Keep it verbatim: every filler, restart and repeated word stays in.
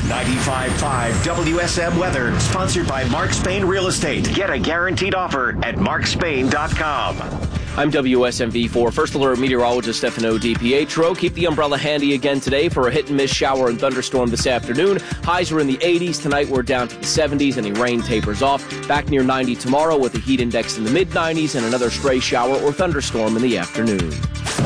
ninety-five point five W S M weather, sponsored by Mark Spain Real Estate. Get a guaranteed offer at mark spain dot com. I'm W S M V four First Alert meteorologist Stefano DiPietro. Keep the umbrella handy again today for a hit-and-miss shower and thunderstorm this afternoon. Highs are in the eighties. Tonight we're down to the seventies. Any rain tapers off. Back near ninety tomorrow with a heat index in the mid nineties and another stray shower or thunderstorm in the afternoon.